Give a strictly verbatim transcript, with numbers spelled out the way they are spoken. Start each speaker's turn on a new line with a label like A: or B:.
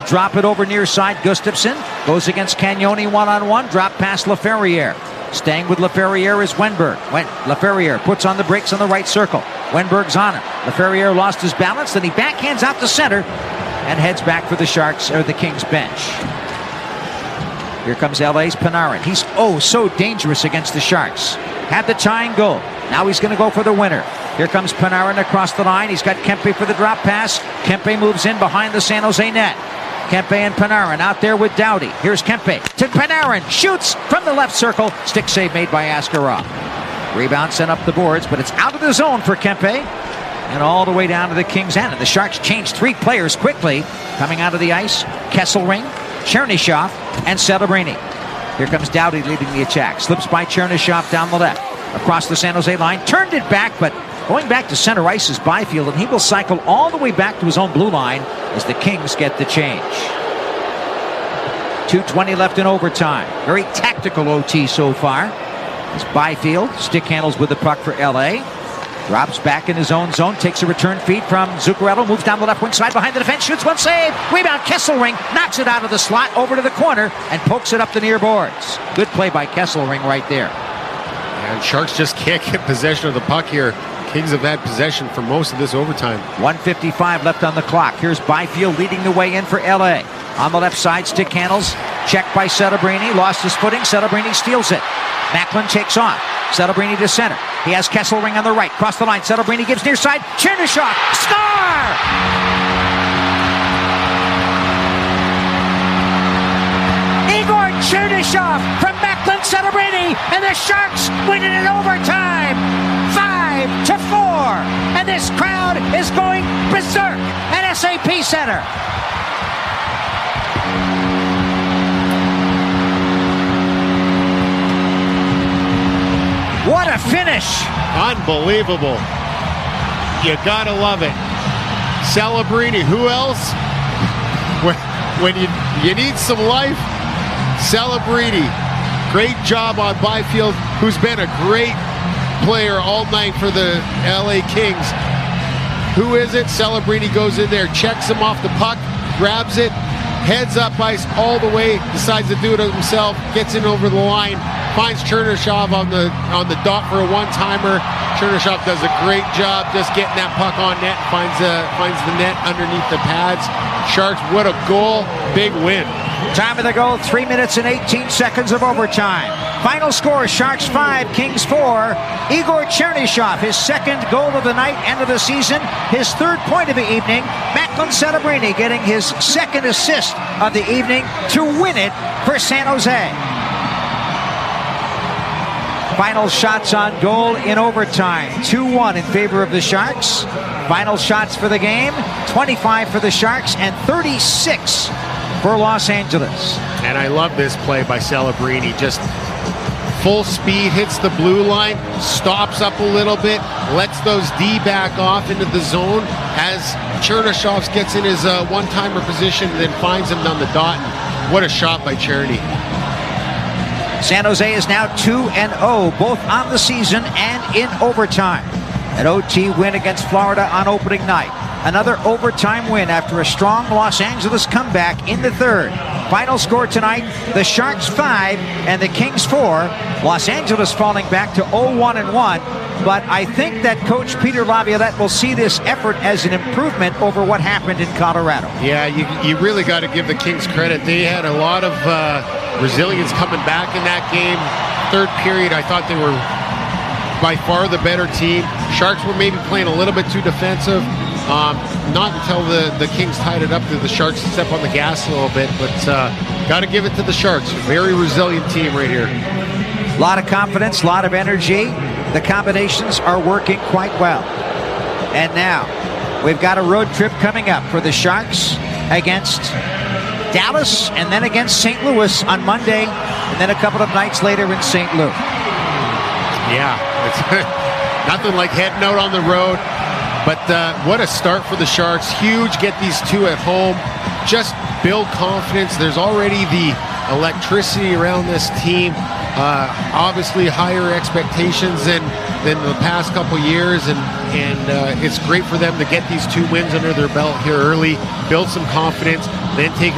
A: drop it over near side. Gustafson goes against Cagnoni one-on-one. Drop past Laferriere. Staying with Laferriere is Wenberg. When Laferriere puts on the brakes on the right circle. Wenberg's on him. Laferriere lost his balance, then he backhands out to center and heads back for the Sharks or the Kings bench. Here comes L A's Panarin. He's oh so dangerous against the Sharks. Had the tying goal. Now he's going to go for the winner. Here comes Panarin across the line. He's got Kempe for the drop pass. Kempe moves in behind the San Jose net. Kempe and Panarin out there with Doughty. Here's Kempe to Panarin. Shoots from the left circle. Stick save made by Askarov. Rebound sent up the boards, but it's out of the zone for Kempe. And all the way down to the Kings' end. And the Sharks changed three players quickly. Coming out of the ice, Kesselring, Chernyshov, and Celebrini. Here comes Doughty leading the attack. Slips by Chernyshov down the left. Across the San Jose line. Turned it back, but going back to center ice is Byfield, and he will cycle all the way back to his own blue line as the Kings get the change. two twenty left in overtime. Very tactical O T so far. As Byfield stick handles with the puck for L A. Drops back in his own zone, takes a return feed from Zuccarello, moves down the left wing side behind the defense, shoots one save. Rebound, Kesselring knocks it out of the slot over to the corner and pokes it up the near boards. Good play by Kesselring right there.
B: And Sharks just can't get possession of the puck here. Kings have had possession for most of this overtime.
A: one fifty-five left on the clock. Here's Byfield leading the way in for L A. On the left side, stick handles. Checked by Celebrini. Lost his footing. Celebrini steals it. Macklin takes on. Celebrini to center. He has Kesselring on the right. Cross the line. Celebrini gives near side. Chernyshov. Score! Igor Chernyshov from Macklin Celebrini. And the Sharks win it in overtime. Five to four. And this crowd is going berserk at S A P Center. What a finish!
B: Unbelievable. You gotta love it. Celebrini, who else? When, when you, you need some life, Celebrini. Great job on Byfield, who's been a great player all night for the L A Kings. Who is it? Celebrini goes in there, checks him off the puck, grabs it, heads up ice all the way, decides to do it himself, gets in over the line, finds Chernyshov on the on the dot for a one-timer. Chernyshov does a great job just getting that puck on net, finds the, finds the net underneath the pads. Sharks, what a goal. Big win.
A: Time of the goal, three minutes and eighteen seconds of overtime. Final score, Sharks five, Kings four. Igor Chernyshov, his second goal of the night, end of the season, his third point of the evening. Macklin Celebrini getting his second assist of the evening to win it for San Jose. Final shots on goal in overtime, two one in favor of the Sharks. Final shots for the game, twenty-five for the Sharks and thirty-six for Los Angeles.
B: And I love this play by Celebrini. Just full speed, hits the blue line, stops up a little bit, lets those D back off into the zone as Chernyshov gets in his uh, one-timer position and then finds him down the dot. And what a shot by Cherny.
A: San Jose is now two and oh, both on the season and in overtime. An O T win against Florida on opening night. Another overtime win after a strong Los Angeles comeback in the third. Final score tonight, the Sharks five and the Kings four. Los Angeles falling back to oh one and one. But I think that Coach Peter Laviolette will see this effort as an improvement over what happened in Colorado.
B: Yeah, you, you really got to give the Kings credit. They had a lot of uh, resilience coming back in that game. Third period, I thought they were by far the better team. Sharks were maybe playing a little bit too defensive. Um, not until the, the Kings tied it up did the Sharks step on the gas a little bit, but uh, got to give it to the Sharks. Very resilient team right here.
A: A lot of confidence, a lot of energy. The combinations are working quite well. And now, we've got a road trip coming up for the Sharks against Dallas and then against Saint Louis on Monday, and then a couple of nights later in Saint Louis.
B: Yeah, it's nothing like heading out on the road. But uh, what a start for the Sharks. Huge, get these two at home. Just build confidence. There's already the electricity around this team. Uh, obviously higher expectations than, than the past couple years. And, and uh, it's great for them to get these two wins under their belt here early, build some confidence, then take